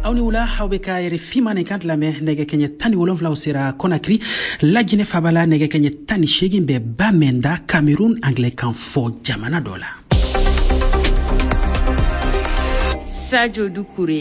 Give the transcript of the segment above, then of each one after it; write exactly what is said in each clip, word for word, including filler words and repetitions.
awni wula hawbe ka yere fimane kant lame nege kenye tani wolonfla usira Conakry la Guinée fabala nege kenye tani shegin be bamenda Cameroun Anglican fo jamana dola. Sadio Doucouré.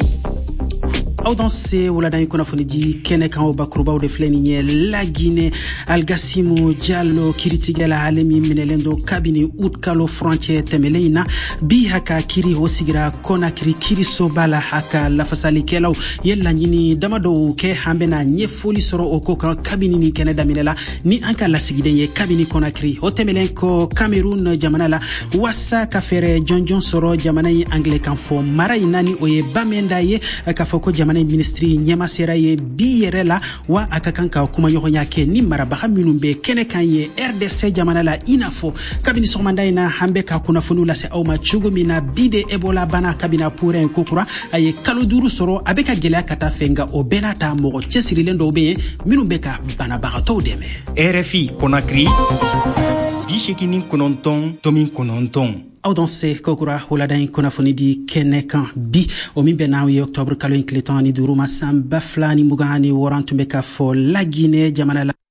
Audanse wala dan kuna fonidi kene kan o bakruba o de fleni la Guinée Algassimo Diallo kiritigela alemi minelendo kabini utkalo frontière temelena bi haka kiri hosigira Conakry kiri sobala haka la fasali kelaw yella nyini damado ke hambena nyefoli soro oko kan kabini ni kene daminela ni anka la sigide ye kabini Conakry o temelenko Cameroun jamana la wasa kafere jonjon soro jamana yi Anglican fo mara inani oye bamenda ye kafoko jamana ministry nyama sera ye biyerela wa akakanka kuma nyonya ke ni marabaha minumbe kene kan ye R D C jamana la inafo kabini somanda ina hambe ka kuna funula se awma chugumina bide ebola bana kabina puren kokura aye kaloduru soro abeka gela kata fenga obenata mo chesirilendo be minumbe ka bana bagato deme R F I Conakry bishekini kononton tomin kononton Audanse kokura huladan kuna fonidi kene kan bi o mimbe na wi octobre kalo incletan ni duruma samba flani mugani warantumbe ka fo la Guinée jamana la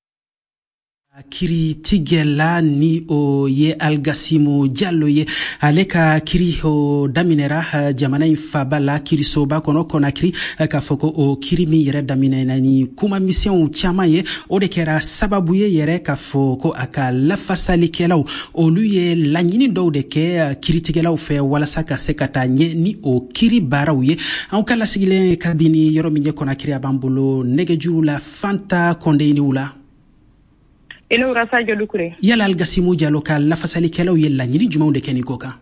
kiri tigela ni o ye Algassimo Diallo ye aleka kiri o daminera jamana infabala kiri soba kono Conakry ka foko o kiri mi yere daminena ni kuma mission chama ye o de kera sababu ye yere ka foko aka la fasali kelaw o luye lanyini do de ke kiri tigela fe wala saka sekata nye ni o kiri baraw ye an kala sigile kabini yoro mi Conakry abambulo nege juru la fanta konde ni wula ino Sadio Doucouré yala Algassimo Diallo ka la fasali kelaw yella nyiri jumaw de keni goka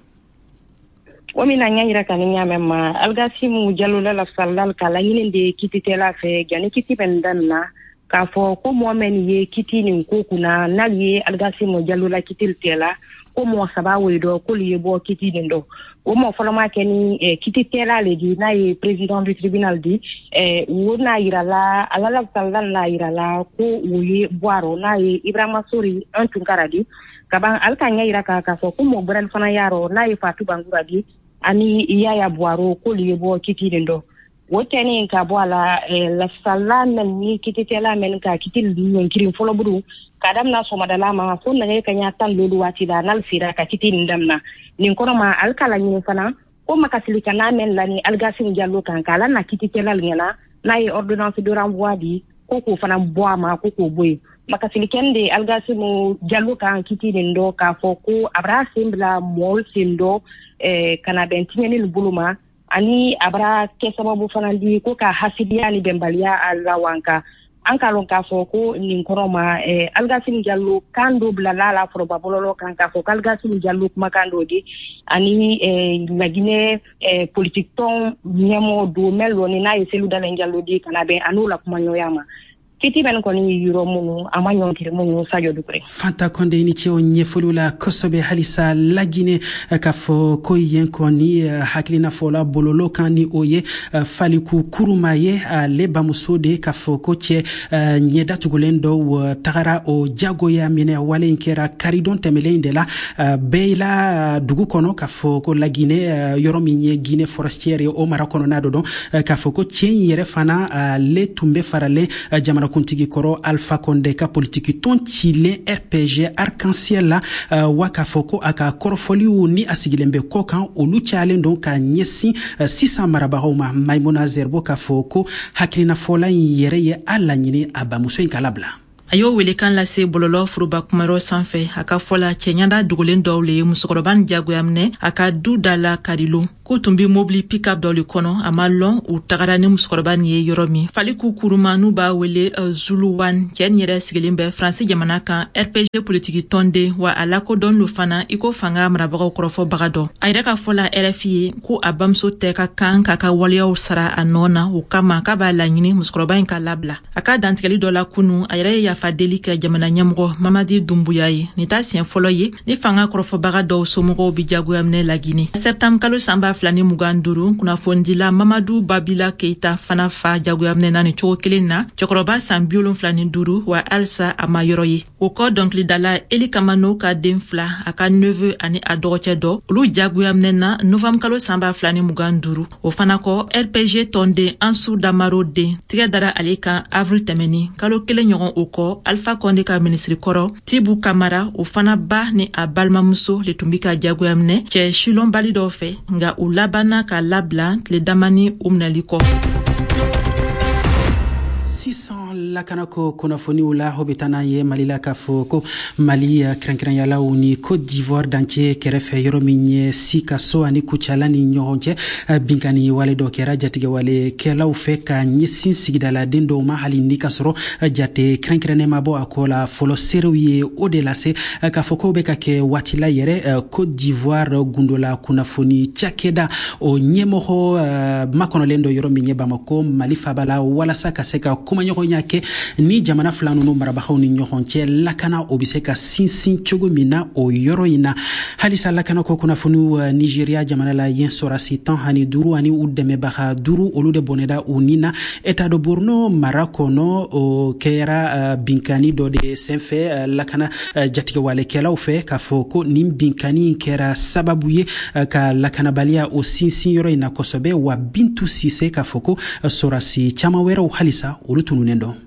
o mina nyanyira kan nyamema Algassimo Diallo la fasal ka la nyini de kititela fe gani kiti bendanna ka fo ko mo men ye kiti ni ko kuna na ye Algassimo Diallo la kitiltela ko mo sabawo do ko liye bo kiti ndo o mo foloma keni eh, kititela le di na ye président du tribunal di eh wona irala alala sallan la irala ko wuye boaro na ye Ibrahima Sori antunkaradi kaban alkanya iraka ka so ko mo bran fana yaro na ye Fatou Bangura di ani yaya boaro ko liye bo kiti ndo woteni ka boala eh, la sallan ni kititela men ka kitil di nkirin folo buru kadam na so madala ma so na ke kanya tan lolu wati da nal sira ka kitin ndamna nin kono ma alkala ni fana ko makasilika na men lani Algassimo Diallo kan kala na kititela ngena na yi ordonnance de renvoi di ko ko fana boa ma ko ko boy makasilikende Algassimo Diallo kan kitin ndo ka foko abra simbla mol sindo eh kana bentini buluma ani abra ke sababu fana di ko ka hasidiya ni bembalia alawanka ankalon ka foko nin koroma eh Algassimo Diallo kando blala probabolo kan ka foko Algassimo Diallo kuma kando di ani eh la Guinée eh politique ton nyamo do melo ni na yeselu dalen Diallo di kana be anula kuma nyoyama kiti ben ko ni yuro munu amanyo kire munu Sadio Doucouré fanta konde ni ci o nyefulula kosobe halisa la Guinée ka fo ko yen ko ni haklina fola bololo kan ni oye faliku kurumaye le bamusode ka fo ko ce nyeda tugulendo tagara o jagoya mine wale inkera karidon temelende la beila dugu kono ka fo ko la Guinée yoromi nye Guinée forestière o marakono nado don ka fo ko cien yere fana le tumbe farale jamana kuntigi koro Alpha Condé ka politiki ton chile R P G arc-en-ciel la uh, waka foko aka korofoliu ni asigilembe kokan olu chale donc ka nyesi uh, six cents marabahoma Maimuna Zerbo ka foko hakilina fola yere ye alla nyini abamuso inkalabla ayo wele kan la se bololo furuba kumaro sanfɛ aka fola cɛɲanda dogolen dɔw le musokɔrɔba jagoyamne aka du dala kadilo ko tumbi mobili pick-up dɔ le kɔnɔ a ma lɔn u tagara ni musokɔrɔba ni ye yɔrɔ min faliku kuruma n'u b'a wele uh, Zulu One cɛ ni yɛrɛ sigilen bɛ Faransi jamana kan R P G politiki tɔnde wa a lakodɔn lo fana iko fanga marabagaw kɔrɔfɔbaga dɔ a yɛrɛ ka fɔla R F I ye ko a bamuso tɛ ka kan k'a ka waleyaw sara a nɔ na o kama k'a b'a laɲini musokɔrɔba in ka labila a ka dantigɛli dɔ la kunu a yɛrɛ ye yafa deli kɛ jamana ɲɛmɔgɔ Mamadi Doumbouya ye ni ta siɲɛ fɔlɔ ye ni fanga kɔrɔfɔbaga dɔw somɔgɔw bi jagoyaminɛ la Guinée septembre kalo sanba filani mugan duru kunnafondila Mamadou Babila Keita fana fa jagoyamnena ni cogo kelen na cɛkɔrɔba san bi wolonwula ni duuru wa alisa a ma yɔrɔ ye. O kɔ dɔnkilidala Eli Kamano ka den fila a ka neveu ani a dɔgɔcɛ dɔ olu jagoyamnena novembre kalo sanba fila ni mugan duuru. O fana kɔ R P G tɔnden Ansu Damaro den tigɛ dara ale kan avril tɛmɛni kalo kelen ɲɔgɔn o kɔ Alpha Condé ka ministre kɔrɔ Tibu Kamara o fana ba ni a balimamuso le tun bi ka jagoyaminɛ cɛ silon bali dɔw fɛ nga u labanna ka labila tile damani u minɛli kɔ. sisan lakanako kunnafoniw la o bɛ taa n'an ye Mali la k'a fɔ ko Mali kɛrɛnkɛrɛnyalaw ni Côte d'Ivoire dancɛ kɛrɛfɛ yɔrɔ min ye Sikaso ani Kucala ni ɲɔgɔn cɛ binkani wale dɔ kɛra jatigɛwalekɛlaw fɛ ka ɲɛsin sigidaladen dɔw ma hali ni ka sɔrɔ jate kɛrɛnkɛrɛnnen ma bɔ a kɔ la fɔlɔ seerew ye o de lase k'a fɔ k'o bɛ ka kɛ waati la yɛrɛ Côte d'Ivoire gundola kunnafoni cakɛda o ɲɛmɔgɔ makɔnɔlen dɔ yɔrɔ min ye Bamako Mali faba la walasa ka se ka kumaɲɔgɔnya kɛ ni jamana fila ninnu marabagaw ni ɲɔgɔn cɛ lakana o bɛ se ka sinsin cogo min na o yɔrɔ in na halisa lakana ko kunnafoniw Nigeria jamana la yen sɔrasi tan ani duuru ani u dɛmɛbaga duuru olu de bɔnɛda u ni na État de Borno mara kɔnɔ o kɛra binkani dɔ de senfɛ lakana jatigɛwalekɛlaw fɛ k'a fɔ ko nin binkani kɛra sababu ye ka lakanabaliya o sinsin yɔrɔ in na kosɛbɛ wa Bintu Sise k'a fɔ ko sɔrasi caman wɛrɛw halisa olu tununen dɔn.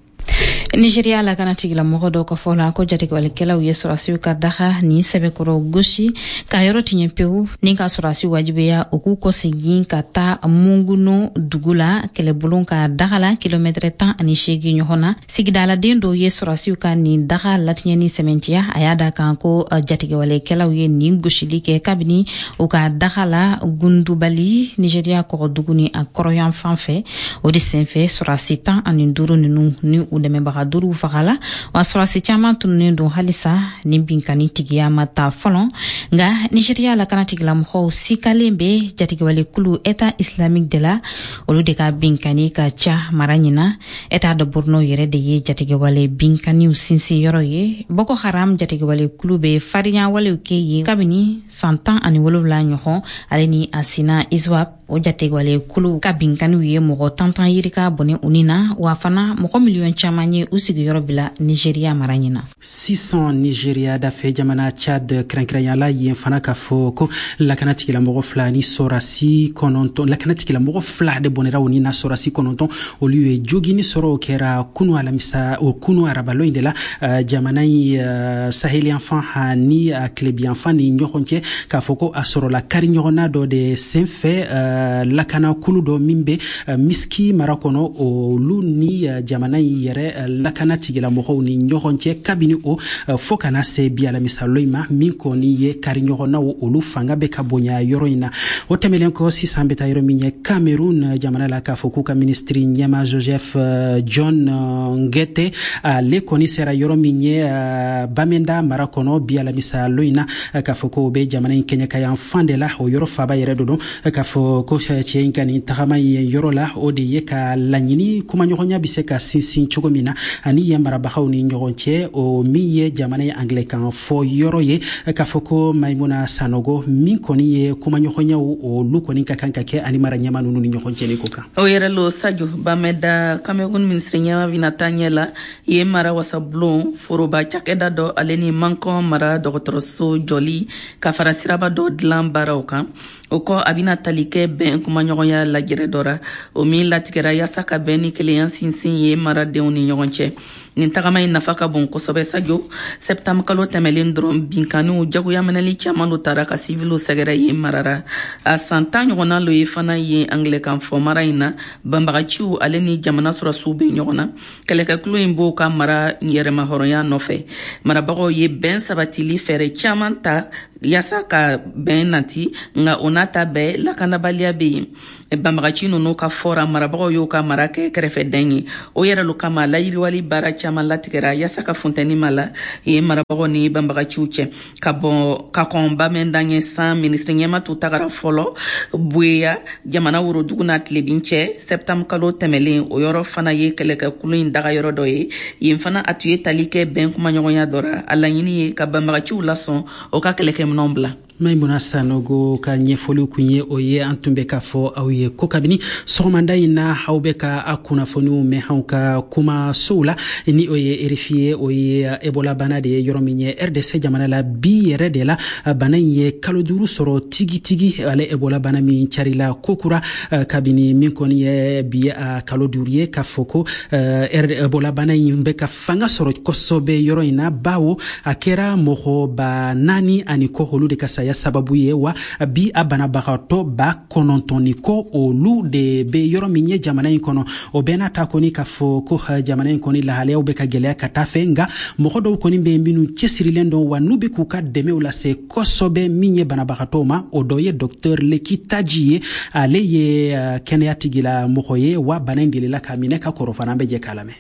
Nigeria la kana tigila mɔgɔ dɔw ka fɔ la ko jatigɛwalekɛlaw ye sɔrasiw ka daga ni sɛbɛkɔrɔ gosi ka yɔrɔ tiɲɛ pewu ni ka sɔrasi wajibiya u k'u kɔsegin ka taa Munguno dugu la kɛlɛbulon ka daga la kilomɛtɛrɛ tan ani seegin ɲɔgɔn na sigidaladen dɔw ye sɔrasiw ka nin daga latiɲɛ ni sɛmɛntiya a y'a da kan ko jatigɛwalekɛlaw ye nin gosili kɛ kabini u ka daga la Gundubali Nigeria kɔgɔdugu ni a kɔrɔyan fan fɛ o de senfɛ sɔrasi tan ani duuru ninnu ni u dɛmɛbaga duuru fagala wa sɔrasi caman tununnen don halisa ni binkani tigiya ma taa fɔlɔ nga Nigeria la kana tigilamɔgɔw sikalen bɛ jatigɛwalekulu État islamique de la olu de ka binkani ka ca mara ɲina État de Borno yɛrɛ de ye jatigɛwale binkaniw sinsin yɔrɔ ye Boko Haram jatigɛwalekulu bɛ farinya walew kɛ ye kabini san tan ani wolonwula ɲɔgɔn ale ni Asina Iswap o jatigɛwalekulu ka binkaniw ye mɔgɔ tan tan yirika bɔnɛ u ni na wa fana mɔgɔ miliyɔn caman ye u sigiyɔrɔ bila Nigeria mara ɲina. sisan Nigeria dafɛ jamana Chad kɛrɛnkɛrɛnyala yen fana k'a fɔ ko lakana tigilamɔgɔ fila ni sɔrasi kɔnɔntɔn lakana tigilamɔgɔ fila de bɔnɛra u ni na sɔrasi kɔnɔntɔn olu ye jogini sɔrɔ o kɛra kunu alamisa o kunu arabalo in de la uh, jamana in uh, saheliyanfan ani uh, tilebiyanfan ni ɲɔgɔn cɛ k'a fɔ ko a sɔrɔla kari ɲɔgɔnna dɔ de senfɛ uh, lakana kulu dɔ min bɛ uh, Miski mara kɔnɔ olu ni uh, jamana in yɛrɛ uh, lakana tigilamɔgɔw ni ɲɔgɔn cɛ kabini o uh, fo kana se bi alamisalo in ma min kɔni ye kari ɲɔgɔnnaw olu fanga bɛ ka bonya yɔrɔ in na o tɛmɛlen kɔ sisan bɛ taa yɔrɔ min ye Cameroun jamana la k'a fɔ k'u ka ministri ɲɛma Joseph uh, John uh, Ngete ale uh, kɔni sera yɔrɔ min ye uh, Bamenda mara kɔnɔ bi alamisalo in na uh, k'a fɔ ko bɛ jamana in kɛɲɛka yan fan de la o yɔrɔ faba yɛrɛ do don uh, k'a fɔ ko cɛ in ka nin tagama ye yɔrɔ la o de ye ka laɲini kumaɲɔgɔnya bɛ se ka sinsin cogo min na ani yen marabagaw ni ɲɔgɔn cɛ o min ye jamana ye Anglɛkan fɔ yɔrɔ ye k'a fɔ ko Maimuna Sanogo min kɔni ye kumaɲɔgɔnyaw olu kɔni ka kan ka kɛ ani mara ɲɛma ninnu ni ɲɔgɔn cɛ ni ko kan. O yɛrɛ lo Sadio Bameda Cameroun ministre ɲɛma bɛna taa ɲɛ la ye mara wasabulon foroba cakɛda dɔ ale ni Mankɔn mara dɔgɔtɔrɔso jɔli ka fara siraba dɔ dilan baaraw kan o kɔ a bɛna tali kɛ bɛn kumaɲɔgɔnya lajɛrɛ dɔ ra o min latigɛra yaasa ka bɛn ni kelenya sinsin ye maradenw ni ɲɔgɔn cɛ nin tagama in nafa ka bon kosɛbɛ Sadio septembre kalo tɛmɛlen dɔrɔn binkaniw jagoya minɛli caman do taara ka sivilu sɛgɛrɛ ye marara a san tan ɲɔgɔnna lo ye fana ye Anglɛkan fɔ mara in na banbagaciw ale ni jamana sɔrɔsiw bɛ ɲɔgɔn na kɛlɛkɛkulo in b'o ka mara yɛrɛma hɔrɔnya nɔfɛ marabagaw ye bɛn sabatili fɛɛrɛ caman ta yaasa ka bɛn nati nga o n'a ta bɛɛ lakanabaliya bɛ yen banbagaci ninnu ka fɔra marabagaw y'o ka mara kɛ kɛrɛfɛdɛn ye o yɛrɛ lo kama layiriwali baara caman latigɛra yaasa ka funtɛni ma la ye marabagaw ni banbagaciw cɛ ka bɔ ka kɔn Bamenda ɲɛ san ministre ɲɛma tu tagara fɔlɔ Bueya jamana worodugu n'a tilebin cɛ septembre kalo tɛmɛlen o yɔrɔ fana ye kɛlɛkɛkulu in daga yɔrɔ dɔ ye yen fana a tun ye tali kɛ bɛn kumaɲɔgɔnya dɔ ra a laɲini ye ka banbagaciw lasɔn o ka kɛlɛkɛminɛnw bila. Maimuna Sanogo ka ɲɛfɔliw kun ye o ye an tun bɛ ka fɔ aw ye ko kabini sɔgɔmada in na aw bɛ ka a kunnafoniw mɛn anw ka kumasow la ni o ye R F I ye o ye Ebola bana de ye yɔrɔ min ye R D C jamana la bi yɛrɛ de la bana in ye kalo duuru sɔrɔ tigitigi ale Ebola bana min carila kokura kabini min kɔni ye bi a kalo duuru ye k'a fɔ ko Ebola bana in bɛ ka fanga sɔrɔ kosɛbɛ yɔrɔ in na bawo a kɛra mɔgɔ ba naani ani kɔ olu de ka saya sababu ye wa bi a banabagatɔ ba kɔnɔntɔn ni kɔ olu de bɛ yɔrɔ min ye jamana in kɔnɔ o bɛɛ n'a ta kɔni k'a fɔ ko jamana in kɔni lahalayaw bɛ ka gɛlɛya ka taa fɛ nka mɔgɔ dɔw kɔni bɛ minnu cɛsirilen don wa n'u bɛ k'u ka dɛmɛw lase kosɛbɛ min ye banabagatɔw ma o dɔ ye docteur Leki Taji ye ale ye kɛnɛya tigila mɔgɔ ye wa bana in delila ka minɛ ka kɔrɔ fana an bɛ jɛ k'a lamɛn.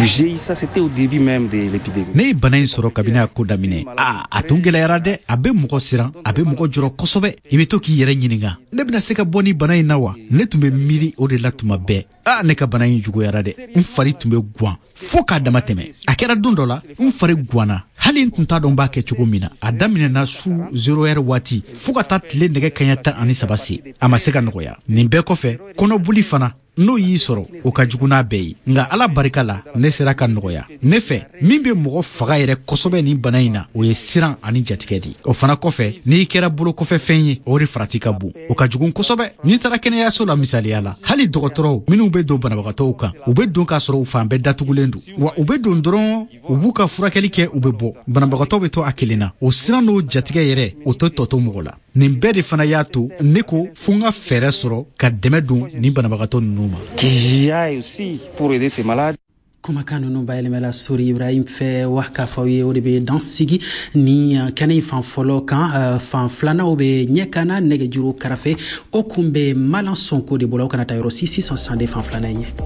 Ça c'était au début même de l'épidémie. Ne bana in sɔrɔ kabini a ko daminɛ a a tun gɛlɛyara dɛ a bɛ mɔgɔ siran a bɛ mɔgɔ jɔrɔ kosɛbɛ i bɛ to k'i yɛrɛ ɲininka ne bɛna se ka bɔ ni bana in na wa ne tun bɛ miiri o de la tuma bɛɛ a ne ka bana in juguyara dɛ n fari tun bɛ guwan fo k'a dama tɛmɛ a kɛra don dɔ la n fari guwanna hali n tun t'a dɔn b'a kɛ cogo min na a daminɛna su zero heure waati fo ka taa tile nɛgɛ kaɲa tan ani saba se a ma se ka nɔgɔya nin bɛɛ kɔfɛ kɔnɔboli fana n'o y'i sɔrɔ o ka jugu n'a bɛɛ ye nka ala barika la ne sera ka nɔgɔya ne fɛ min bɛ mɔgɔ faga yɛrɛ kosɛbɛ nin bana in na o ye siran ani jatigɛ de o fana kɔfɛ n'i kɛra bolo kɔfɛ fɛn ye o de farati ka bon o ka jugu kosɛbɛ n'i taara kɛnɛyaso la misaliya la hali dɔgɔtɔrɔw minnu bɛ don banabagatɔw kan u bɛ don k'a sɔrɔ u fan bɛɛ datugulen don wa u bɛ don dɔrɔn u b'u ka furakɛli kɛ u bɛ bɔ banabagatɔw bɛ to a kelen na o siran n'o jatigɛ yɛrɛ o tɛ tɔ to mɔgɔ la nin bɛɛ de fana y'a to ne ko fo n ka fɛɛrɛ sɔrɔ ka dɛmɛ don ni banabagatɔ ninnu ma. Qu'il y a aussi pour aider ces malades. kumakan ninnu bayɛlɛmɛla Sori Ibrahim fɛ wa k'a fɔ ye o de bɛ dan sigi ni kɛnɛ in fan fɔlɔ kan fan filanan bɛ ɲɛ kana nɛgɛjuru karafe o kun bɛ Malan Sonko de bolo o kana taa yɔrɔ si sisan sande fan filanan ye.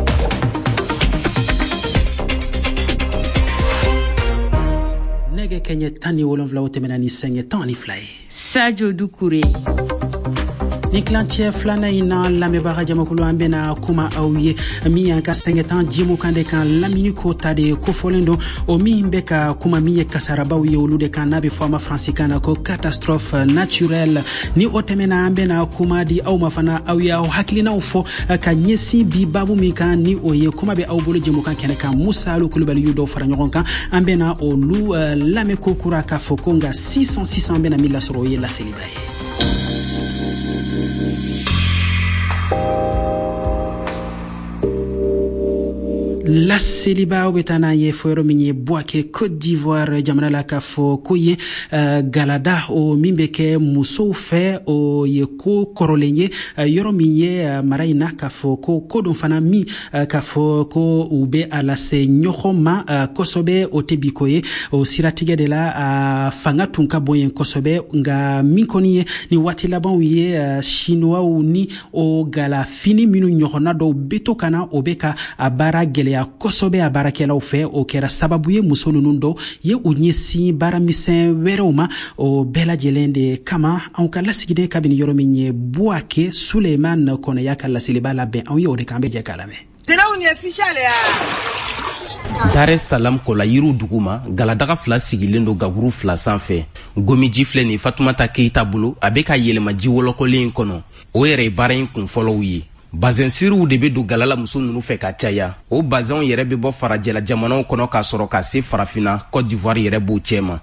Nɛgɛ kɛɲɛ tan ni wolonwula o tɛmɛna ni sɛŋɛ tan ani fila ye. Sadio Dukure. Ni kilancɛ filanan in na lamɛnbaga jamakulu an bɛna kuma aw ye min y'an ka sɛŋɛtan jimu kan de kan lamini ko ta de kofɔlen don o min bɛ ka kuma min ye kasarabaw ye olu de kan n'a bɛ fɔ a ma faransikan na ko catastrophe naturelle ni o tɛmɛna an bɛna kuma di aw ma fana aw ye aw hakilinaw fɔ ka ɲɛsin bi babu min kan ni o ye kuma bɛ aw bolo jamukan kɛnɛ kan Musa Alu Kulubali y'u dɔw fara ɲɔgɔn kan an bɛna olu lamɛn ko kura k'a fɔ ko nka sisan sisan bɛna min lasɔrɔ o ye laseliba ye. La seliba bɛ taa n'an ye fɔ yɔrɔ min ye Buake Côte d'Ivoire jamana la k'a fɔ ko ye uh, galada o min bɛ kɛ musow fɛ o ye ko kɔrɔlen ye uh, yɔrɔ min ye uh, mara in na k'a fɔ ko ko dɔ fana min uh, k'a fɔ ko u bɛ a lase ɲɔgɔn ma uh, kosɛbɛ o tɛ bi ko ye o siratigɛ de la uh, fanga tun ka bon yen kosɛbɛ nka min kɔni ye ni waati labanw ye uh, chinois ni o galafini minnu ɲɔgɔnna dɔw bɛ to ka na o bɛ ka a baara gɛlɛya kosɛbɛ a baarakɛlaw fɛ o kɛra sababu ye muso ninnu dɔw ye u ɲɛsin baaramisɛn wɛrɛw ma o bɛɛ lajɛlen de kama anw ka lasigiden kabini yɔrɔ min ye Buake Suleiman Kɔnɛ y'a ka laseliba labɛn anw ye o de kan bɛ jɛ k'a lamɛn. Dar Salam Kola Yiru Duguma galadaga fila sigilen do gaburu fila sanfɛ gomiji filɛ ni Fatumata Keita bolo a bɛ ka yɛlɛma ji wɔlɔkɔlen kɔnɔ o yɛrɛ ye baara in kun fɔlɔw ye bazin siriw de bɛ don galala muso ninnu fɛ ka caya o bazin yɛrɛ bɛ bɔ farajɛla jamanaw kɔnɔ ka sɔrɔ ka se farafina Côte d'Ivoire yɛrɛ b'o cɛ ma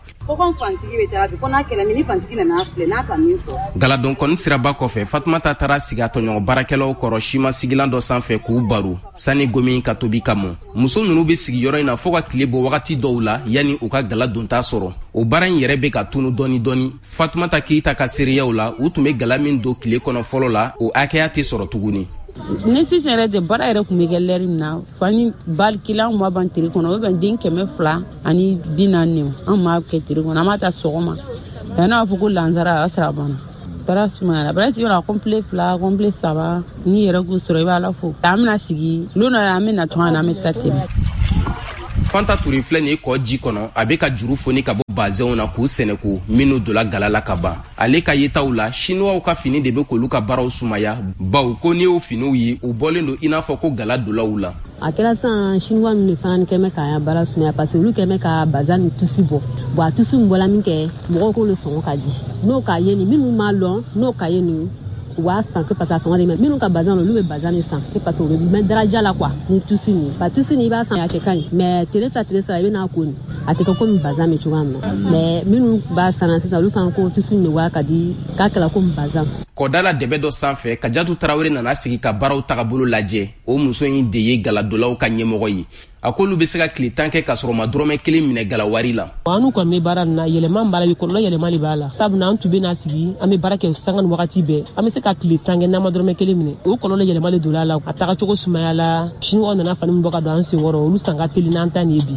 galadon kɔni siraba kɔfɛ Fatumata taara sigi a tɔɲɔgɔn baarakɛlaw kɔrɔ sima sigilan dɔ sanfɛ k'u baro sani gomi ka tobi ka mɔ muso ninnu bɛ sigi yɔrɔ in na fo ka tile bɔ wagati dɔw la yanni u ka gala donta sɔrɔ o baara in yɛrɛ bɛ ka tunu dɔɔni dɔɔni Fatumata Keita ka seereyaw la u tun bɛ gala min don tile kɔnɔ fɔlɔ la o hakɛya tɛ sɔrɔ tuguni ne sisan yɛrɛ de baara yɛrɛ kun bɛ kɛ lɛri min na fani bali kilan ma ban tiri kɔnɔ o bɛ den kɛmɛ fila ani bi naani an m'a kɛ tiri kɔnɔ an m'a ta sɔgɔma yanni a fɔ ko lansara a y'a sɔrɔ a banna baara sumayara baara tigɛ a kɔnpile fila kɔnpile saba ni yɛrɛ k'u sɔrɔ i b'a la fo an bɛna sigi don dɔ la an bɛ na tɔn na an bɛ taa ten. Fanta Touré filɛ nin kɔ ji kɔnɔ a bɛ ka juru foni ka bɔ bazɛnw na k'u sɛnɛko minnu dola galala ka ban ale ka yetaw la chinois ka fini de bɛ k'olu ka baaraw sumaya baw ko n'i y'o finiw ye u bɔlen don i n'a fɔ ko gala dolaw la a kɛra san chinois ninnu de fana kɛmɛ k'an ya baara sumaya parce que olu kɛmɛ ka bazar ni tusi bɔ bon a tusi min bɔla min kɛ mɔgɔw k'olu sɔngɔ ka di n'o ka ye ni minnu m'a lɔn n'o ka ye ni u b'a san que parce que a sɔngɔ de mɛ minnu ka bazar olu bɛ bazar ni san que parce que u bɛ mɛ daraja la quoi ni tusi ni ba tusi ni i b'a san a cɛ ka ɲi mais tile fila tile saba i bɛ n'a ko ni a tɛ kɛ komi bazar min cogoya min na mais minnu b'a san sisan olu fana ko tusi ni waa ka di k'a kɛla komi bazar. Kɔdala dɛbɛ dɔ sanfɛ Kajatu Tarawele nana sigi ka baaraw tagabolo lajɛ o muso in de ye galadolaw ka ɲɛmɔgɔ ye a k'olu bɛ se ka tile tan kɛ ka sɔrɔ ma dɔrɔmɛ kelen minɛ galawari la. An kɔni bɛ baara na yɛlɛma b'a la bi kɔlɔlɔ yɛlɛma de b'a la sabula an tun bɛ n'a sigi an bɛ baara kɛ sanga ni wagati bɛɛ an bɛ se ka tile tan kɛ n'an ma dɔrɔmɛ kelen minɛ o kɔlɔlɔ yɛlɛma de donna a la a taga cogo sumaya la chinois nana fani min bɔ ka don an senkɔrɔ olu san ka teli n'an ta nin ye bi.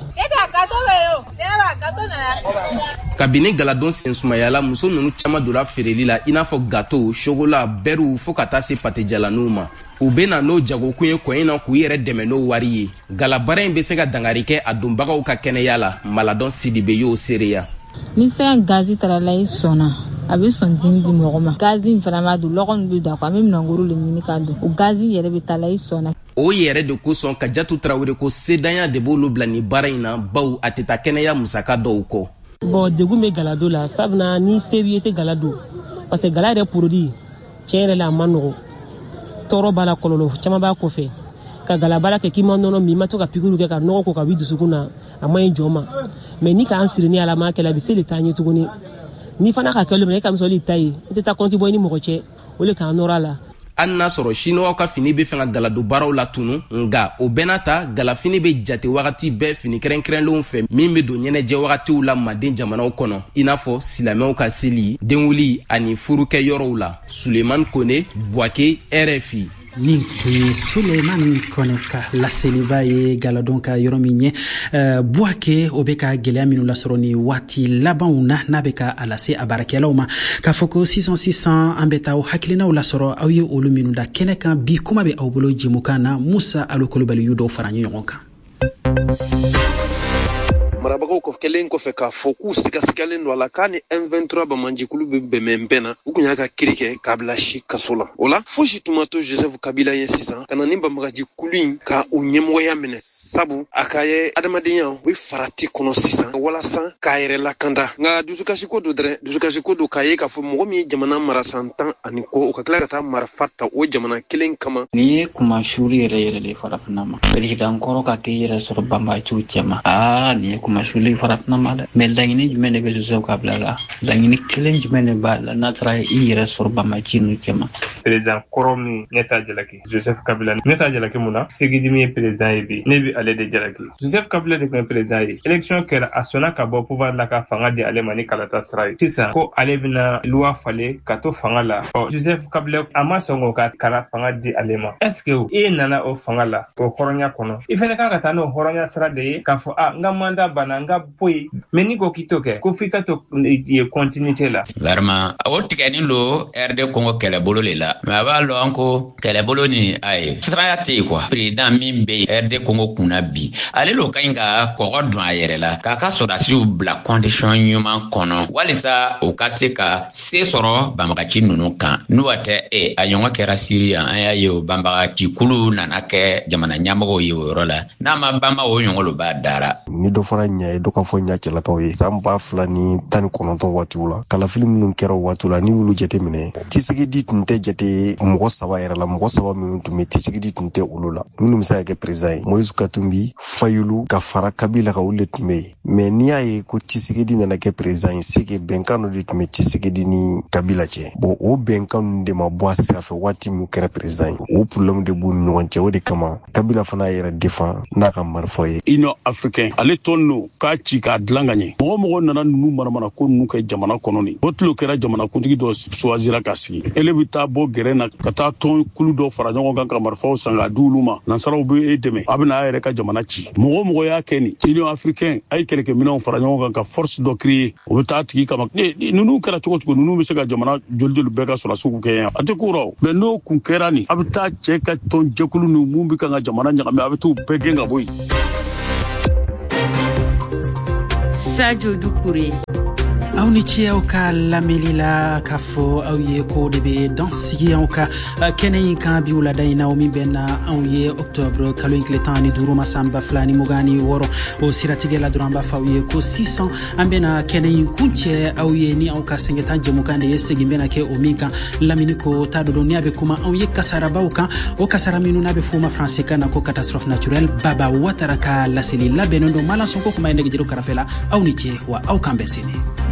Kabini galadon sen sumayala muso ninnu caman donna feereli la i n'a fɔ gâteau chocolat beurre fo ka taa se pâté-jalaniw ma u bɛ na n'o jagokun ye kɔ in na k'u yɛrɛ dɛmɛ n'o wari ye galabara in bɛ se ka dangari kɛ a donbagaw ka kɛnɛya la Maladon Sidibe y'o seereya. Ni san gazi tarala i sɔnna a bɛ sɔn dimi di mɔgɔ ma gazi in fana ma don lɔgɔ min bɛ don a kɔ an bɛ minɛnkuru de ɲini ka don o gazi yɛrɛ bɛ taa la i sɔnna. O yɛrɛ de kosɔn Kajatu Tarawele ko sedanya de b'olu bila ni baara in na baw a tɛ taa kɛnɛya musaka dɔw kɔ. Bon degun bɛ galado la sabula ni sebi tɛ galado parce que gala yɛrɛ produit tiɲɛ yɛrɛ la a ma nɔgɔ tɔɔrɔ b'a la kɔlɔlɔ caman b'a kɔfɛ ka galabara kɛ k'i ma nɔnɔ min i ma to ka pikiriw kɛ ka nɔgɔ ko ka b'i dusukun na a ma ɲi jɔ ma mais ni k'an siri ni ala ma kɛla a bɛ se de taa ɲɛ tuguni ni fana ka kɛ olu minɛ e ka misali ta ye i tɛ taa kɔnti bɔ i ni mɔgɔ cɛ o de k'an nɔrɔ a la. An n'a sɔrɔ chinois ka fini bɛ fɛ ka galado baaraw la tunu nga o bɛɛ n'a ta galafini bɛ jate wagati bɛɛ fini kɛrɛnkɛrɛnlenw fɛ min bɛ don ɲɛnajɛ wagatiw la Maden jamanaw kɔnɔ i n'a fɔ silamɛw ka seli denwuli ani furukɛ yɔrɔw la. Suleiman Kone Buake R F I. Nin tun ye Suleiman Kone ka laseliba ye galadon ka yɔrɔ min ye uh, Buake o bɛ ka gɛlɛya minnu lasɔrɔ ni waati labanw na n'a bɛ ka a lase a baarakɛlaw ma k'a fɔ ko sisan sisan an bɛ taa hakilinaw lasɔrɔ aw ye olu minnu da kɛnɛ kan bi kuma bɛ aw bolo jɛmukan na Musa Alo Kulubali y'u dɔw fara ɲɔgɔn kan. marabagaw ko kelen kɔfɛ k'a fɔ k'u sigasigalen don a la k'a ni M vingt-trois bamanjikulu bɛ bɛnbɛn bɛn na u kun y'a ka kiri kɛ k'a bila si kaso la o la fosi tun ma to Joseph Kabila ye sisan ka na ni banbagajikulu in ka u ɲɛmɔgɔya minɛ sabu a ka ye adamadenya u bɛ farati kɔnɔ sisan walasa k'a yɛrɛ lakanda nka dusukasiko do dɛrɛ dusukasiko do k'a ye k'a fɔ mɔgɔ min ye jamana mara san tan ani kɔ o ka tila ka taa marifa ta o jamana kelen kama. Nin ye kumashuri yɛrɛ yɛrɛ de farafina ma président kɔrɔ ka k'i yɛrɛ sɔrɔ banbaciw cɛma aa nin ye kumashuri farafina ma dɛ mais laɲini jumɛn de bɛ Joseph Kabila la laɲini kelen jumɛn de b'a la n'a taara i yɛrɛ sɔrɔ banbaci ninnu cɛma. Président kɔrɔ min ne t'a jalaki Joseph Kabila ne t'a jalaki mun na Segidimi ye président ye bi ne bi ale de jalaki Joseph Kabila de tun ye président ye élection kɛra a sɔnna ka bɔ pouvoir la ka fanga di ale ma ni kalata sira ye sisan ko ale bɛna loi falen ka to fanga la ɔ Joseph Kabila a ma sɔn k'o ka kala fanga di ale ma est ce que e nana o fanga la o hɔrɔnya kɔnɔ i fɛnɛ kan ka taa n'o hɔrɔnya sira de ye k'a fɔ a n ka mandat banna n ka boyi mais ni ko k'i to kɛ ko f'i ka to ye continuité la. Vraiment o tigɛni lo R D Congo kɛlɛbolo le la mais a b'a lɔn ko kɛlɛbolo ni a ye siraya tɛ yen quoi président min bɛ R D Congo kunna bi ale lo ka ɲi ka kɔgɔ dun a yɛrɛ la k'a ka sɔrɔdasiw bila condition ɲuman kɔnɔ walisa o ka se ka se sɔrɔ banbagaci ninnu kan n'o tɛ e a ɲɔgɔn kɛra Siri yan an y'a ye o banbagacikulu nana kɛ jamana ɲɛmɔgɔw ye o yɔrɔ la n'a ma banba o ɲɔgɔn lo b'a dara. Ni dɔ fara ɲɛ ye dɔ ka fɔ ɲɛ cɛlakaw ye san ba fila ni tan ni kɔnɔntɔn waatiw la kalafili minnu kɛra o waatiw la ni y'olu jate minɛ Tshisekedi tun tɛ jate mɔgɔ saba yɛrɛ la mɔgɔ saba minnu tun bɛ Tshisekedi tun tɛ olu la minnu bɛ se ka kɛ président ye Moïse Katumbi Fayulu ka fara Kabila ka olu de tun bɛ yen mais n'i y'a ye ko Tshisekedi nana kɛ président ye c'est que bɛnkan dɔ de tun bɛ Tshisekedi ni Kabila cɛ bon o bɛnkan ninnu de ma bɔ a sira fɛ waati min kɛra président ye o problème de b'u ni ɲɔgɔn cɛ o de kama Kabila fana yɛrɛ défend n'a ka marifa ye. Union africaine ale tɔn n'o k'a ci k'a dilan ka ɲɛ mɔgɔ mɔgɔ nana ninnu maramana ko ninnu kɛ jamana kɔnɔ ni o tilo kɛra jamana kuntigi dɔ choisira ka sigi ele bɛ taa bɔ gɛrɛn na ka taa tɔn kulu dɔ fara ɲɔgɔn kan ka marifaw san k'a di olu ma nansaraw bɛ e dɛmɛ a bɛ n'a yɛrɛ ka jamana ci mɔgɔ mɔgɔ y'a kɛ nin Union africaine a ye kɛlɛkɛminɛnw fara ɲɔgɔn kan ka force dɔ créer o bɛ taa tigi kama ninnu kɛra cogo cogo ninnu bɛ se ka jamana joli joli bɛɛ ka sɔrɔdasiw kɛ yan a tɛ ko rɔ mais n'o kun kɛra nin a bɛ taa cɛ ka tɔn jɛkulu ninnu mun bɛ kan ka jamana ɲagami a bɛ t'u bɛɛ gɛn ka bɔ yen. Sadio Doucouré aw ni ci aw ka lameli la ka fo aw ye ko de be dans sigi aw ka kenen kan bi wala dayna o mi benna aw ye octobre kalo incletan ni duro masamba flani mogani woro o siratige la duramba fa ye ko six cents ambena kenen kunche aw ye ni aw ka sengetan je mukande yesegi bena ke o mika lamini ko tado do ni abe kuma aw ye kasara bawka o kasara minu na be fuma français kana ko catastrophe naturelle baba watara ka la seli la benondo mala sonko kuma ene gidiro karafela aw ni ci wa aw kambesini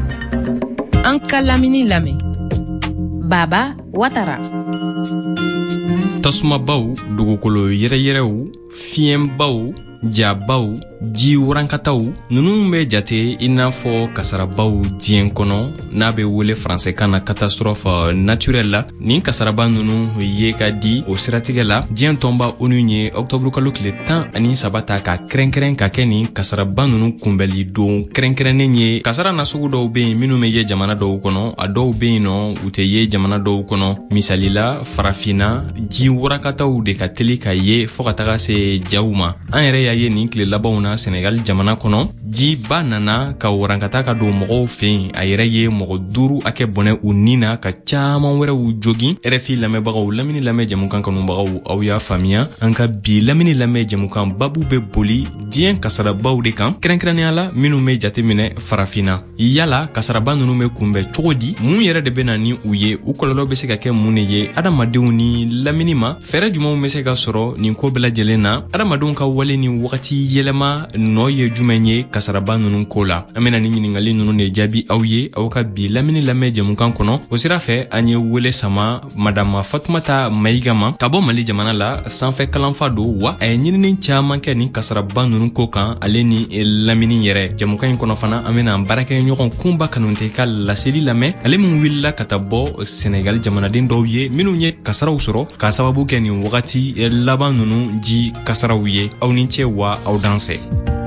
an ka lamini lamɛ baba watara tasuma baw dugukolo yɛrɛyɛrɛw fiɲɛbaw jabaw ji warankataw nunu bɛ jate i n'a fɔ kasarabaw diɲɛ kɔnɔ n'a bɛ wele français kan na catastrophe naturelle la nin kasaraba nunu ye ka di o siratigɛ la diɲɛ tɔnba onu ye octobre kalo tile tan ani saba ta ka kɛrɛnkɛrɛn ka kɛ nin kasaraba nunu kunbɛli don kɛrɛnkɛrɛnnen ye kasara nasugu dɔw bɛ yen minnu bɛ ye jamana dɔw kɔnɔ a dɔw bɛ yen nɔ u tɛ ye jamana dɔw kɔnɔ misalila farafina ji warakataw de ka teli ka ye fɔɔ ka taga se jaw ma an yɛrɛ y'a ye nin tile labanw na Senegal jamana kɔnɔ ji ba nana ka warankata ka don mɔgɔw fɛ a yɛrɛ ye mɔgɔ duuru a kɛ bɔnɛ u ni na ka caaman wɛrɛw jogin R F I lamɛnbagaw lamini lamɛn jamukan kanubagaw aw y'a faamuya an ka bi lamini lamɛn jamukan babu bɛ boli diɲɛ kasarabaw de kan kɛrɛnkɛrɛnnenya la minnu bɛ jateminɛ farafina yala kasaraba ninnu bɛ kunbɛn cogo di mun yɛrɛ de bɛ na ni u ye u kɔlɔlɔ bɛ se ka kɛ mun de ye adamadenw ni lamini ma fɛɛrɛ jumɛnw bɛ se ka sɔrɔ nin ko bɛɛ lajɛlen na adamadenw ka wale ni wagati yɛlɛma nɔ ye jumɛn ye kasaraba ninnu ko la an bɛna ni ɲiningali ninnu de jaabi aw ye aw ka bi lamini lamɛn jamukan kɔnɔ o sira fɛ an ye wele sama madama Fatumata Mayiga ma ka bɔ Mali jamana la sanfɛ kalanfa don wa a ye ɲinini caman kɛ ni kasaraba ninnu ko kan ale ni lamini yɛrɛ jamukan in kɔnɔ fana an bɛna baarakɛ ɲɔgɔn kunba kanute ka laseli lamɛn ale min wulila ka taa bɔ Senegal jamanaden dɔw ye minnu ye kasaraw sɔrɔ ka sababu kɛ nin wagati laban ninnu ji kasaraw ye aw ni cɛ wa aw danse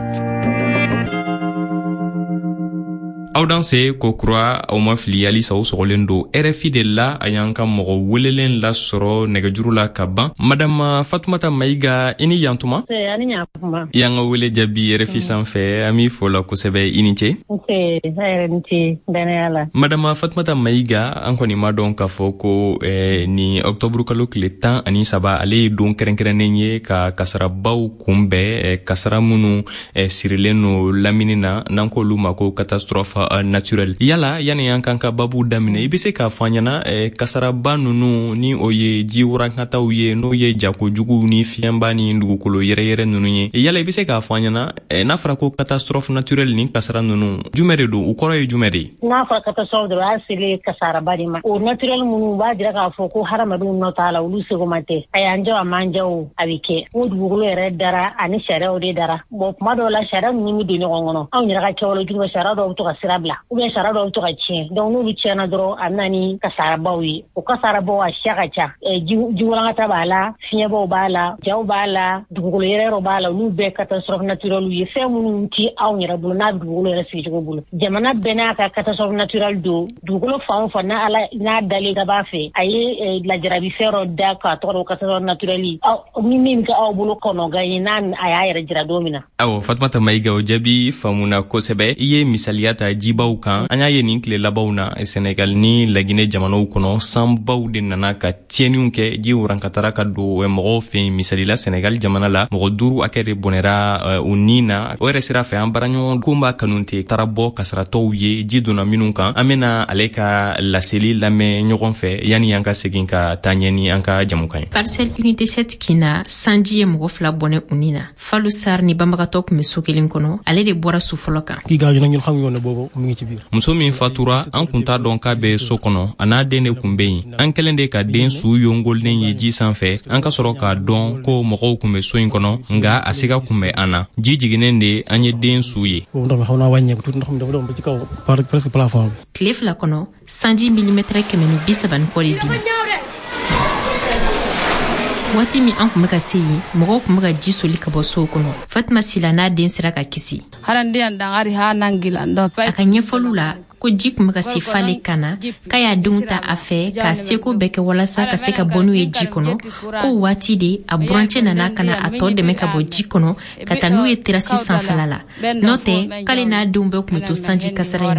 aw danse ko kura aw ma fili halisa u sɔgɔlen don R F I de la a y'an ka mɔgɔ welelen la sɔrɔ nɛgɛjuru la ka ban madama Fatumata Mayiga i ni yantuma i y'an ka wele jaabi R F I sanfɛ an b'i fo la kosɛbɛ i ni ce madama Fatumata Mayiga an kɔni ma dɔn k'a fɔ ko eh, ni octobre kalo tile tan ani saba ale ye don kɛrɛnkɛrɛnnen ye ka kasarabaw kunbɛn eh, kasara minnu eh, sirilen no lamini na n'an k'olu ma ko catastrophe naturel yala yani an kan ka babu damine i bɛ se k'a fɔ an ɲɛna eh, kasaraba ninnu ni o ye ji warankataw ye n'o ye jakojugu ni fiɲɛba ni dugukolo yɛrɛyɛrɛ ninnu ye yala i bɛ se k'a fɔ an ɲɛna eh, n'a fɔra ko catastrophe naturel ni kasara ninnu jumɛn de don u kɔrɔ ye jumɛn de ye n'a fɔra catastrophe dɔrɔn a selen kasaraba de ma o naturel minnu b'a jira k'a fɔ ko hadamadenw nɔ t'a la olu segoma tɛ a y'an jɛ a man jɛ o a bɛ kɛ o dugukolo yɛrɛ dara ani sariyaw de dara bon kuma dɔw la sariya ninnu bɛ don ɲɔgɔn kɔnɔ anw yɛrɛ ka kɛwalejugu sariya dɔw bɛ to ka sira bila ou bien sariya dɔw bɛ to ka tiɲɛ donc n'olu tiɲɛna dɔrɔn a bɛ na ni kasarabaw ye o kasarabaw a siya ka ca ji walankata b'a la fiɲɛbaw b'a la jaw b'a la dugukolo yɛrɛyɛrɛw b'a la olu bɛɛ catastrophe naturelle ye fɛn minnu ti anw yɛrɛ bolo n'a dugukolo yɛrɛ sigicogo bolo jamana bɛɛ n'a ka catastrophe naturelle don dugukolo fan o fan n'a ala n'a dalen ka b'a fɛ a ye lajarabi fɛn dɔ da k'a tɔgɔ dɔ catastrophe naturelle ni min kɛ aw bolo kɔnɔgan ye n'a a y'a yɛrɛ jira don min na. awɔ Fatumata Mayiga o jaabi faamuna kosɛbɛ i ye misaliya ta jibaw kan an y'a ye nin tile labanw na Senegal ni Laginɛ jamanaw kɔnɔ sanbaw de nana ka tiɲɛniw kɛ ji warankatara ka don mɔgɔw fɛ misalila Senegal jamana la mɔgɔ duuru hakɛ de bɔnɛra u ni na o yɛrɛ sira fɛ an baaraɲɔgɔn ko b'a kanute taara bɔ kasaratɔw ye ji donna minnu kan an bɛna ale ka laseli lamɛn ɲɔgɔn fɛ yanni an ka segin ka taa ɲɛ ni an ka jamukan ye. Parcelle unité sept kina sanji ye mɔgɔ fila bɔnɛ u ni na Fallou Sarr ni banbagatɔ tun bɛ so kelen kɔnɔ ale de bɔra su fɔlɔ kan. muso min fatura an kun t'a dɔn k'a bɛ so kɔnɔ a n'a den de kun bɛ yen an kɛlen de ka den su yongolen ye ji sanfɛ an ka sɔrɔ k'a dɔn ko mɔgɔw kun bɛ so in kɔnɔ nka a siga kun bɛ an na ji jiginnen de an ye den su ye. tile fila kɔnɔ sanji milimɛtɛrɛ kɛmɛ ni bi saba ni kɔ de bin waati min an kun bɛ ka se yen mɔgɔw kun bɛ ka ji soli ka bɔ sow kɔnɔ Fatima Sila n'a den sera ka kisi a ka ɲɛfɔliw la ko ji kun bɛ ka se fale kana k'a y'a denw ta a fɛ k'a seko bɛɛ kɛ walasa ka se ka bɔ n'u ye ji kɔnɔ ko waati de a burancɛ nana ka na a tɔ dɛmɛ ka bɔ ji kɔnɔ ka taa n'u ye terasi sanfɛla la n'o tɛ k'ale n'a denw bɛɛ kun bɛ to sanji kasara in na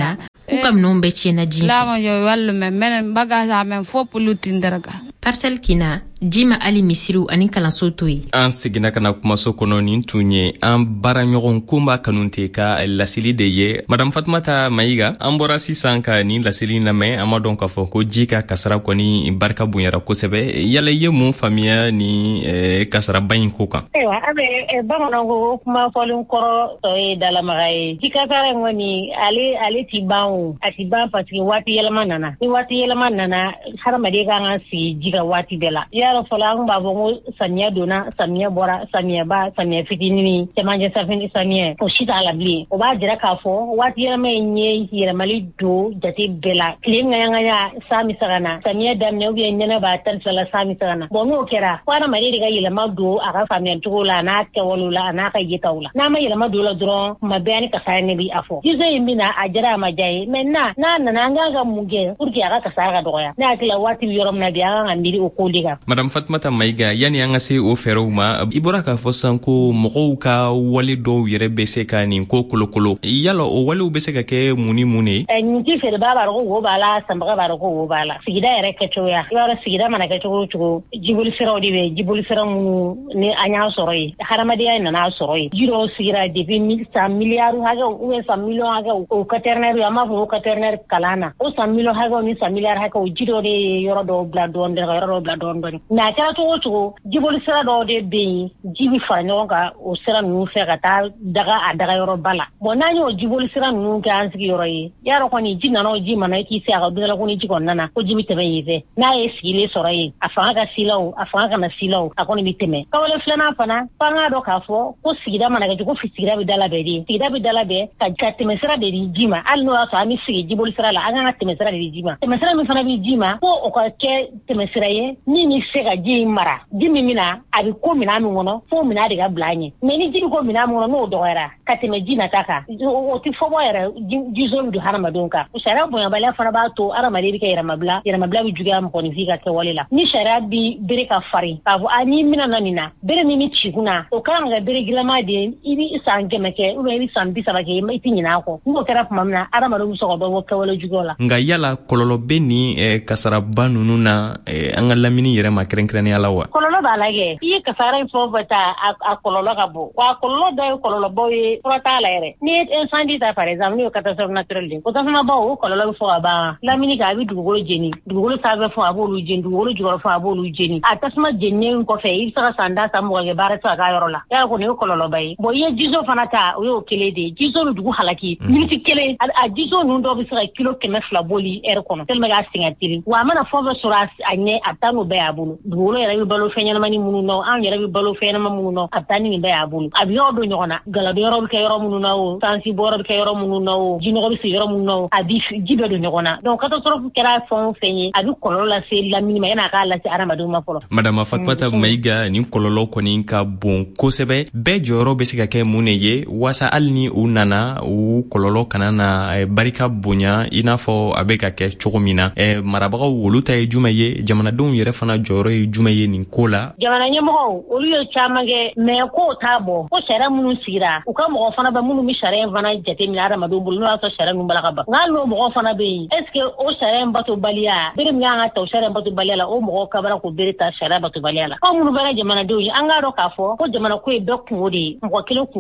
ku kam non be tiena ji la ma yo wallu men men baga men fo pulutin darga parcel kina jima ali misiru ani kalanso toyi an sigina kana kumaso kono nin tunye an bara ɲɔgɔn kumba kanunte ka lasili de ye madame Fatumata Mayiga an bɔra sisan ka nin lasili lamɛn an ma dɔn k'a fɔ ko ji ka kasara kɔni barika bonyara kosɛbɛ yala ye mun faamuya ni eh, kasaraba in ko kan ayiwa a bɛ bamananw ko kuma fɔlen kɔrɔ tɔ ye dalamaga ye ji kasara in kɔni ale ale ti ban o a ti ban parce que waati yɛlɛma nana ni waati yɛlɛma nana hadamaden kan ka sigi ji ka waati bɛɛ la yɔrɔ fɔlɔ an b'a fɔ ko samiya donna samiya bɔra samiyɛba samiyɛ fitinin cɛmancɛ safinɛ samiyɛ o si t'a la bilen o b'a jira k'a fɔ waati yɛlɛma in ye yɛlɛmali don jate bɛɛ la tile ŋaɲaŋaɲa san bɛ se ka na samiyɛ daminɛ ubiyɛn nɛnɛ b'a tari fila la san bɛ se ka na bon n'o kɛra fo hadamaden de ka yɛlɛma don a ka faamuyacogo la a n'a kɛwalew la a n'a ka yetaw la n'a ma yɛlɛma don la dɔrɔn kuma bɛɛ ani kasara ne bi a fɔ jiso in bɛ na a jara a ma diya ye maintenant n'a nana an kan ka mun kɛ pour que a ka kasara ka dɔgɔya ne hakili la waati bɛ yɔrɔ min na bi an kan ka miiri o ko de kan madame Fatumata Mayiga yani an ka se o fɛɛrɛw ma i bɔra k'a fɔ san ko mɔgɔw ka wale dɔw yɛrɛ bɛ se ka nin ko kolokolo yala o walew bɛ se ka kɛ mun ni mun ye nin ti feerebaa b'a dɔn ko wo b'a la sanbaga b'a dɔn ko wo b'a la sigida yɛrɛ kɛcogoya i b'a dɔn sigida mana kɛ cogo o cogo jiboli siraw de bɛ jiboli sira minnu ni an y'a sɔrɔ ye hadamadenya nana sɔrɔ ye ji dɔw sigira depuis san miliyari hakɛw ou bien san miliyɔn hakɛw o quaternaire an b'a fɔ ko quaternaire kalan na o san miliyɔn hakɛw ni san miliyari hakɛw ji dɔw de ye yɔrɔ dɔw bila dɔɔni ka yɔrɔ dɔw bila dɔɔni dɔɔni mais a kɛra cogo o cogo jiboli sira dɔw de bɛ yen ji bɛ fara ɲɔgɔn kan o sira ninnu fɛ ka taa daga a daga yɔrɔba la bon n'an y'o jiboli sira ninnu kɛ an sigiyɔrɔ ye yarɔ kɔni ji nana o ji mana i k'i se a ka dundala ko ni ji kɔni nana ko ji bɛ tɛmɛ yen fɛ n'a ye sigilen sɔrɔ yen a fanga ka si la o a fanga kana si la o a kɔni bɛ tɛmɛ kawale filanan fana f'an k'a dɔn k'a fɔ ko sigida mana kɛ cogo sigida bɛ dalabɛn de sigida bɛ dalabɛn ka ka tɛmɛ sira de di ji ma hali n'o y'a sɔrɔ an bɛ sigi jiboli sira la an kan ka tɛmɛ sira de di ji ma tɛmɛ sira min fana bɛ ji ma fo o ka kɛ tɛmɛ sira ye min bɛ se ka ji in mara ji min bɛna a bɛ ko minɛn min kɔnɔ fo minɛn de ka bila an ɲɛ mɛ ni ji bɛ ko minɛn min kɔnɔ n'o dɔgɔyara ka tɛmɛ ji nata kan o tɛ fɔ bɔ yɛrɛ ji zone don hadamadenw kan sariya bonyabaliya fana b'a to hadamaden bɛ kɛ yɛrɛmabila yɛrɛmabila bɛ juguya mɔgɔninfin ka kɛwale la ni sariya bɛ bere ka farin k'a fɔ a n'i mina na nin na bere min bɛ ci kunna o kan ka kɛ bere gilanma de ye i bɛ san kɛmɛ kɛ ou bien i bɛ san bi saba kɛ i tɛ ɲinɛ a kɔ n'o kɛra tuma min na hadamadenw bɛ sɔn ka dɔ bɔ kɛwale juguyaw la nka yala kɔlɔlɔ bɛ nin eh, kasaraba ninnu na eh, an ka lamini yɛrɛ ma kɛrɛnkɛrɛnnenya la wa kɔlɔlɔ b'a la kɛ i ye kasara in fɛn o fɛn ta a kɔlɔlɔ ka bon wa a kɔlɔlɔ dɔ ye kɔlɔlɔbaw ye fura t'a la yɛrɛ n'i ye incendie ta par exemple n'o ye catastrophe naturelle ye o tasumaba o kɔlɔlɔ bɛ fɔ ka ban lamini kan a bɛ dugukolo jeni dugukolo sanfɛ fɛnw a b'olu jeni dugukolo jukɔrɔ fɛnw a b'olu jeni a tasuma jeninen kɔfɛ i bɛ se ka san da san mɔgɔ kɛ baara tɛ se ka k'a yɔrɔ la yala kɔni o ye kɔlɔlɔba ye bon i ye jiso fana ta o y'o kelen de ye jiso bɛ dugu halaki miniti kelen a jiso ninnu dɔw bɛ se ka kilo kɛmɛ fila boli ɛri kɔnɔ tellement k'a sɛgɛn teli wa a mana fɛn fɛn sɔrɔ a ɲɛ a bɛ taa n'o bɛɛ y'a bolo dugukolo yɛrɛ bɛ balo fɛn ɲɛnamani minnu na an yɛrɛ bɛ balo fɛn ɲɛnama minnu na a bɛ taa ni nin bɛɛ y'a bolo a bɛ yɔrɔ don ɲɔgɔn na galadon yɔrɔ bɛ kɛ yɔrɔ minnu na o sansi bɔ yɔrɔ bɛ kɛ yɔrɔ minnu na o jinɔgɔ bɛ sigi yɔrɔ minnu na o a bɛ ji bɛɛ don ɲɔgɔn na donc catastrophe kɛra fɛn o fɛn ye a bɛ kɔlɔlɔ lase lamini ma yanni a k'a lase adamadenw ma fɔlɔ. madame Fatumata Mayiga nin kɔlɔlɔ kɔni ka bon kosɛbɛ bɛɛ jɔyɔrɔ bɛ se ka kɛ mun de ye waasa hali ni u nana u kɔlɔlɔ kana na eh, barika bonya i n'a fɔ a bɛ ka kɛ cogo min na eh, marabagaw olu ta ye jumɛn ye jamanadenw yɛrɛ fana jɔyɔrɔ ye jumɛn ye nin ko la. jamana ɲɛmɔgɔw olu ye caman kɛ mɛ ko t'a bɔ ko sariya minnu sigira u ka mɔgɔ fana bɛ minnu bɛ sariya in fana jateminɛ adamadenw bolo n'o y'a sɔrɔ sariya ninnu bala ka ban nka hali n'o mɔgɔ fana bɛ yen est ce que o sariya in batobaliya bere min y'an ka ta o sariya in batobaliya la o mɔgɔ kabara k'o bere ta sariya batobaliya la anw minnu bɛɛ jamanadenw ye an k'a dɔn k'a fɔ ko jamana ko ye bɛɛ kungo de ye mɔgɔ kelen kun